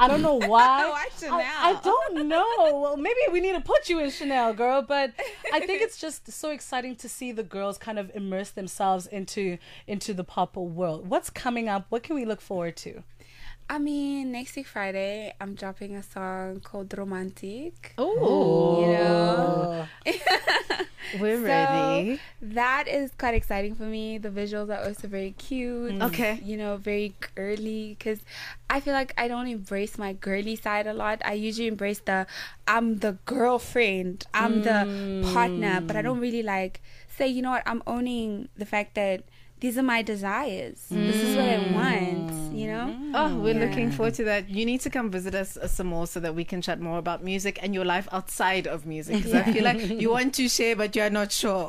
I don't know why. Why Chanel? I don't know. Well, maybe we need to put you in Chanel, girl. But I think it's just so exciting to see the girls kind of immerse themselves into the pop world. What's coming up? What can we look forward to? I mean, next week Friday, I'm dropping a song called Romantic. Oh, you know, we're ready. That is quite exciting for me. The visuals are also very cute. Okay. You know, very girly, because I feel like I don't embrace my girly side a lot. I usually embrace I'm the girlfriend, I'm the partner, but I don't really say, you know what, I'm owning the fact that these are my desires. This is what I want, you know? Oh, we're looking forward to that. You need to come visit us some more so that we can chat more about music and your life outside of music. Because I feel like you want to share, but you're not sure.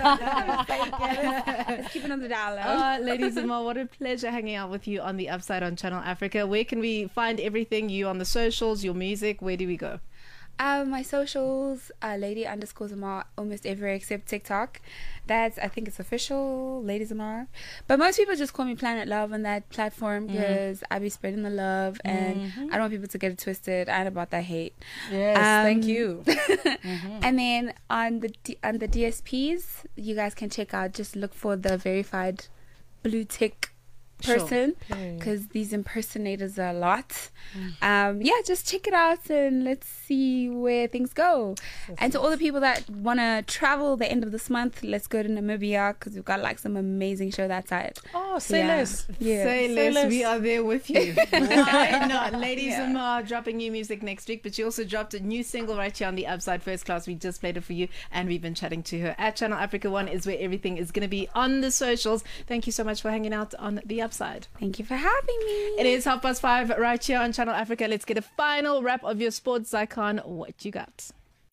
Let's keep it on the dollar. Ladies and more, what a pleasure hanging out with you on The Upside on Channel Africa. Where can we find everything? You on the socials, your music, where do we go? My socials, lady_Zamar, almost everywhere except TikTok. I think it's official, Lady Zamar. But most people just call me Planet Love on that platform because I be spreading the love and I don't want people to get it twisted. I ain't about that hate. Yes, thank you. And then on the DSPs, you guys can check out, just look for the verified blue tick person, because these impersonators are a lot. Just check it out and let's see where things go. And to all the people that want to travel the end of this month, let's go to Namibia, because we've got some amazing show that side. Say less. Say less. We are there with you. Why not? Ladies and Ma dropping new music next week, but she also dropped a new single right here on The Upside, First Class. We just played it for you and we've been chatting to her at Channel Africa 1 is where everything is going to be on the socials. Thank you so much for hanging out on The Upside. Thank you for having me. It is 5:30 right here on Channel Africa. Let's get a final wrap of your sports icon. What you got?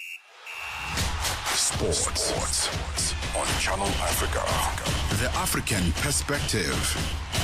Sports on Channel Africa. The African perspective.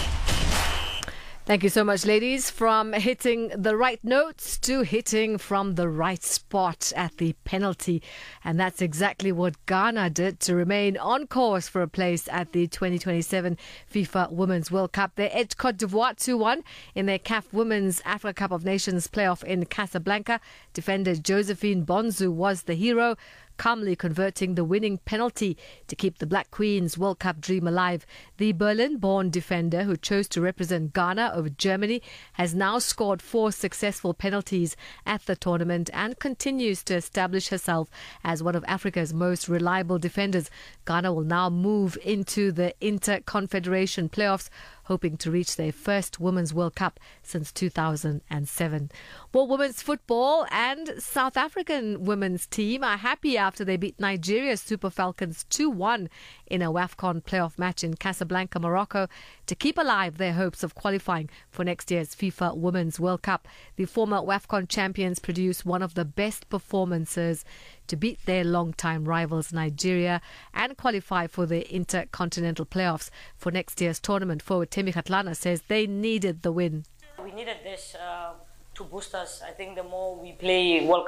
Thank you so much, ladies. From hitting the right notes to hitting from the right spot at the penalty. And that's exactly what Ghana did to remain on course for a place at the 2027 FIFA Women's World Cup. They edged Cote d'Ivoire 2-1 in their CAF Women's Africa Cup of Nations playoff in Casablanca. Defender Josephine Bonzu was the hero, calmly converting the winning penalty to keep the Black Queens World Cup dream alive. The Berlin-born defender, who chose to represent Ghana over Germany, has now scored 4 successful penalties at the tournament and continues to establish herself as one of Africa's most reliable defenders. Ghana will now move into the Inter-Confederation playoffs, hoping to reach their first Women's World Cup since 2007. More women's football, and South African women's team are happy after they beat Nigeria's Super Falcons 2-1 in a WAFCON playoff match in Casablanca, Morocco, to keep alive their hopes of qualifying for next year's FIFA Women's World Cup. The former WAFCON champions produced one of the best performances to beat their long-time rivals Nigeria and qualify for the Intercontinental playoffs for next year's tournament. Forward Temi Kgatlana says they needed the win. We needed this to boost us. I think the more we play World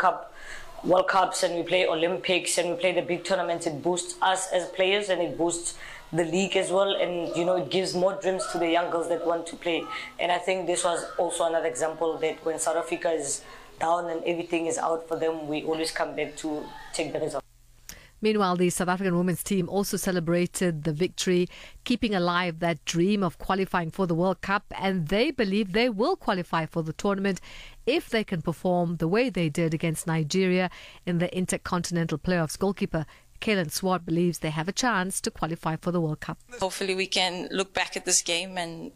Cups and we play Olympics and we play the big tournaments, it boosts us as players and it boosts the league as well, and it gives more dreams to the young girls that want to play. And I think this was also another example that when South Africa is down and everything is out for them, we always come back to take the result. Meanwhile, the South African women's team also celebrated the victory, keeping alive that dream of qualifying for the World Cup, and they believe they will qualify for the tournament if they can perform the way they did against Nigeria in the Intercontinental playoffs. Goalkeeper Kaylin Swart believes they have a chance to qualify for the World Cup. Hopefully we can look back at this game and,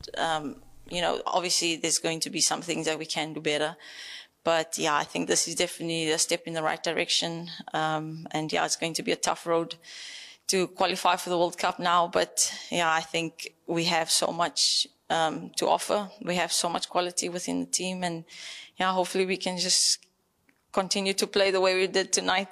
obviously there's going to be some things that we can do better. But I think this is definitely a step in the right direction. It's going to be a tough road to qualify for the World Cup now. But I think we have so much to offer. We have so much quality within the team. And hopefully we can just continue to play the way we did tonight.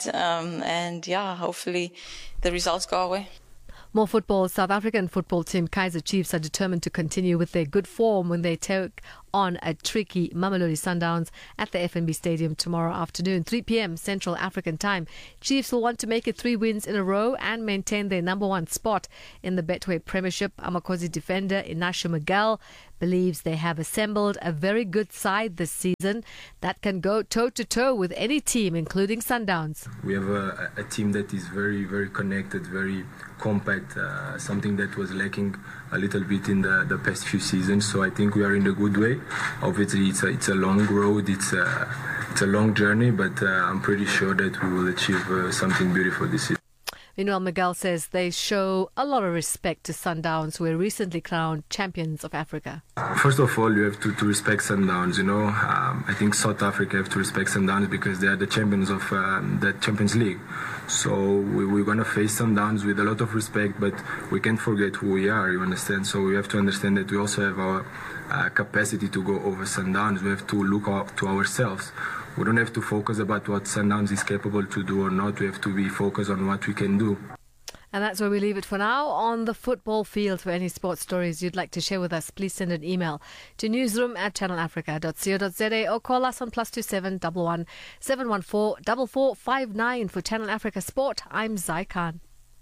Hopefully the results go our way. More football. South African football team Kaizer Chiefs are determined to continue with their good form when they take on a tricky Mamelodi Sundowns at the FNB Stadium tomorrow afternoon, 3 p.m. Central African Time. Chiefs will want to make it 3 wins in a row and maintain their number 1 spot in the Betway Premiership. Amakosi defender Inacio Miguel believes they have assembled a very good side this season that can go toe-to-toe with any team, including Sundowns. We have a team that is very, very connected, very compact, something that was lacking a little bit in the past few seasons. So I think we are in a good way. Obviously, it's a long road, it's a long journey, but I'm pretty sure that we will achieve something beautiful this season. Meanwhile, Miguel says they show a lot of respect to Sundowns, who were recently crowned champions of Africa. First of all, you have to respect Sundowns, I think South Africa have to respect Sundowns because they are the champions of the Champions League. So we're going to face Sundowns with a lot of respect, but we can't forget who we are, you understand? So we have to understand that we also have our capacity to go over Sundowns. We have to look out to ourselves. We don't have to focus about what Sundowns is capable to do or not. We have to be focused on what we can do. And that's where we leave it for now. On the football field, for any sports stories you'd like to share with us, please send an email to newsroom@channelafrica.co.za or call us on +27 11 714 4459 for Channel Africa Sport. I'm Zai Khan.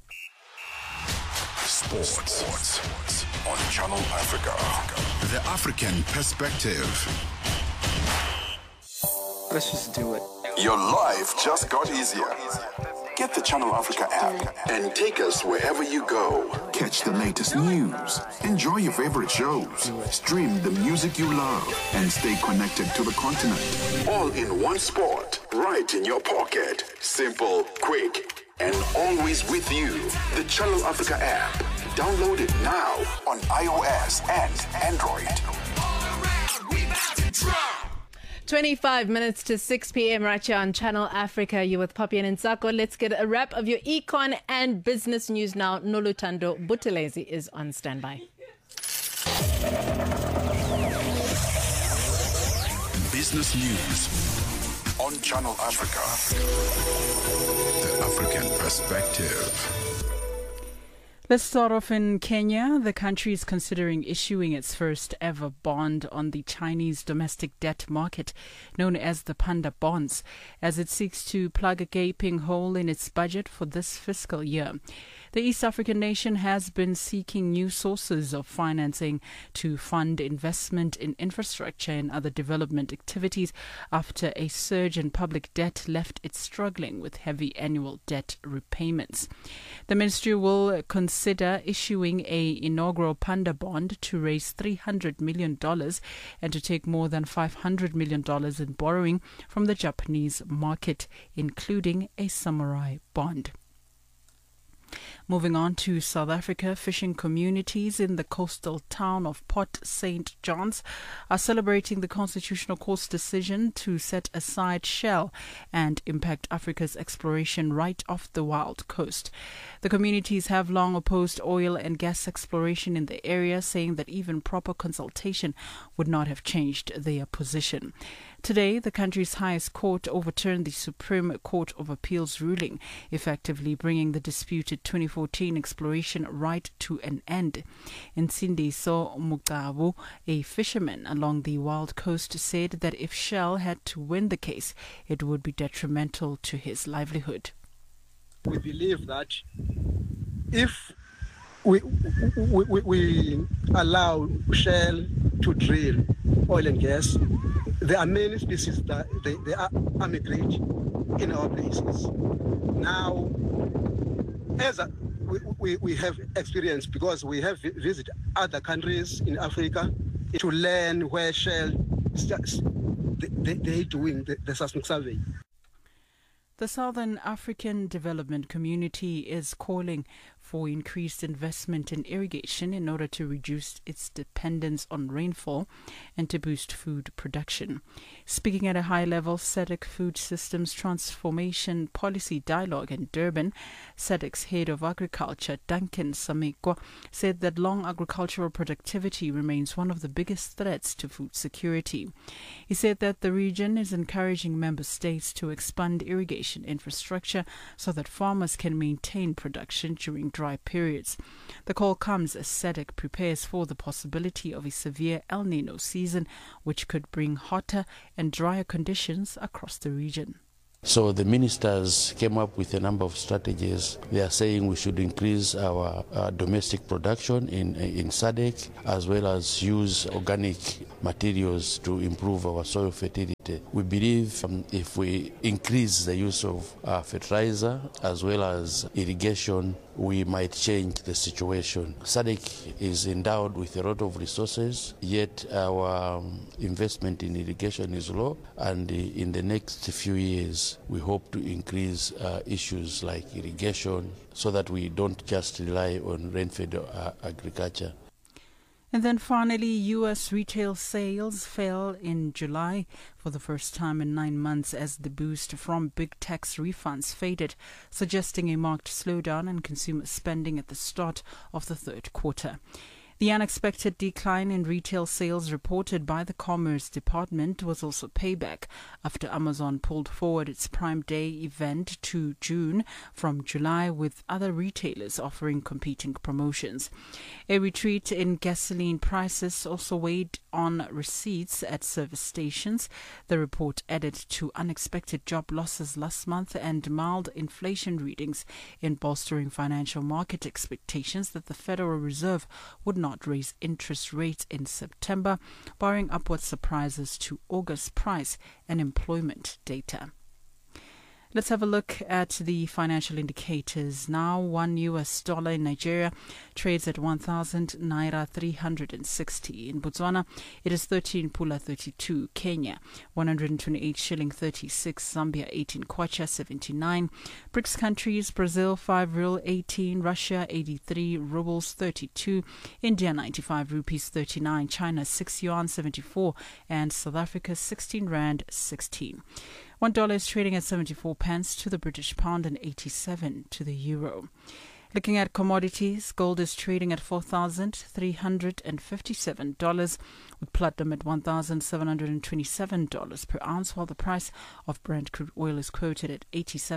Sports on Channel Africa. The African perspective. Let's just do it. Your life just got easier. Get the Channel Africa app and take us wherever you go. Catch the latest news, enjoy your favorite shows, stream the music you love, and stay connected to the continent. All in one spot, right in your pocket. Simple, quick, and always with you. The Channel Africa app. Download it now on iOS and Android. 25 minutes to 6 p.m. right here on Channel Africa. You're with Poppy and Nsako. Let's get a wrap of your econ and business news now. Nolutando Buthelezi is on standby. Business news on Channel Africa. The African perspective. Let's start off in Kenya. The country is considering issuing its first ever bond on the Chinese domestic debt market, known as the Panda Bonds, as it seeks to plug a gaping hole in its budget for this fiscal year. The East African nation has been seeking new sources of financing to fund investment in infrastructure and other development activities after a surge in public debt left it struggling with heavy annual debt repayments. The ministry will consider issuing an inaugural Panda bond to raise $300 million and to take more than $500 million in borrowing from the Japanese market, including a samurai bond. Moving on to South Africa, fishing communities in the coastal town of Port St. John's are celebrating the Constitutional Court's decision to set aside Shell and Impact Africa's exploration right off the Wild Coast. The communities have long opposed oil and gas exploration in the area, saying that even proper consultation would not have changed their position. Today, the country's highest court overturned the Supreme Court of Appeal's ruling, effectively bringing the disputed 2014 exploration right to an end. Nsindiso Mugabu, a fisherman along the Wild Coast, said that if Shell had to win the case, it would be detrimental to his livelihood. We believe that if we allow Shell to drill oil and gas, there are many species that they are migrate in our places. Now, as we have experience, because we have visited other countries in Africa to learn where Shell they doing the seismic survey. The Southern African Development Community is calling for increased investment in irrigation in order to reduce its dependence on rainfall and to boost food production. Speaking at a high-level SADC Food Systems Transformation Policy Dialogue in Durban, SADC's head of agriculture, Duncan Samekwa, said that long agricultural productivity remains one of the biggest threats to food security. He said that the region is encouraging member states to expand irrigation infrastructure so that farmers can maintain production during dry periods. The call comes as SADC prepares for the possibility of a severe El Nino season, which could bring hotter and drier conditions across the region. So the ministers came up with a number of strategies. They are saying we should increase our domestic production in SADC, as well as use organic materials to improve our soil fertility. We believe if we increase the use of fertilizer as well as irrigation, we might change the situation. SADC is endowed with a lot of resources, yet our investment in irrigation is low, and in the next few years we hope to increase issues like irrigation so that we don't just rely on rain-fed agriculture. And then finally, U.S. retail sales fell in July for the first time in 9 months as the boost from big tax refunds faded, suggesting a marked slowdown in consumer spending at the start of the third quarter. The unexpected decline in retail sales reported by the Commerce Department was also payback after Amazon pulled forward its Prime Day event to June from July, with other retailers offering competing promotions. A retreat in gasoline prices also weighed on receipts at service stations. The report added to unexpected job losses last month and mild inflation readings in bolstering financial market expectations that the Federal Reserve would not raise interest rates in September, barring upward surprises to August price and employment data. Let's have a look at the financial indicators now. $1 in Nigeria trades at 1,000 naira 360. In Botswana, it is 13 pula 32. Kenya, 128 shilling 36. Zambia, 18 kwacha 79. BRICS countries, Brazil, 5 real 18. Russia, 83 rubles 32. India, 95 rupees 39. China, 6 yuan 74. And South Africa, 16 rand 16. $1 is trading at 74 pence to the British pound and 87 to the euro. Looking at commodities, gold is trading at $4,357, with platinum at $1,727 per ounce, while the price of Brent crude oil is quoted at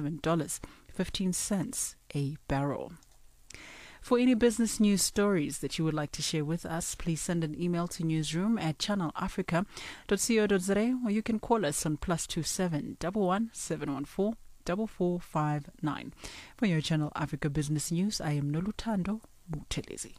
$87.15 a barrel. For any business news stories that you would like to share with us, please send an email to newsroom@channelafrica.co.za, or you can call us on +27 11 714 4459. For your Channel Africa Business News, I am Noluthando Buthelezi.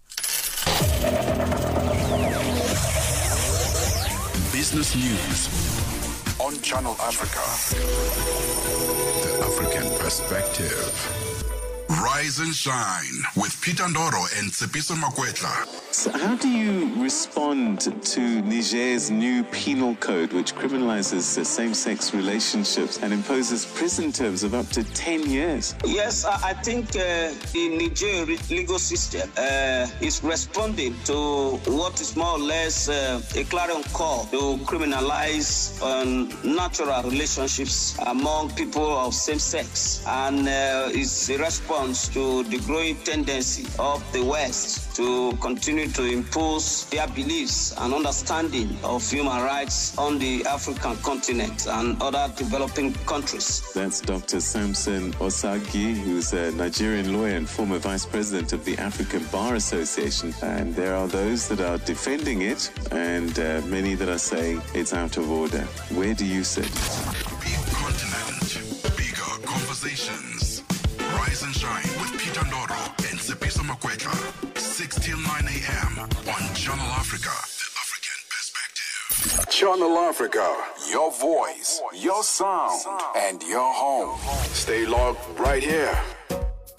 Business News on Channel Africa. The African Perspective. Rise and shine with Peter Ndoro and Tsepiso Makwetla. So how do you respond to Niger's new penal code, which criminalizes same-sex relationships and imposes prison terms of up to 10 years? Yes, I think the Niger legal system is responding to what is more or less a clarion call to criminalize natural relationships among people of same sex, and it's a response to the growing tendency of the West to continue to impose their beliefs and understanding of human rights on the African continent and other developing countries. That's Dr. Samson Osagi, who's a Nigerian lawyer and former vice president of the African Bar Association. And there are those that are defending it and many that are saying it's out of order. Where do you sit? Big continent, bigger conversations. Rise and shine with Peter Ndoro and Tsepiso Makwetla. 6 till 9 a.m. on Channel Africa, the African Perspective. Channel Africa, your voice, your sound, and your home. Stay logged right here.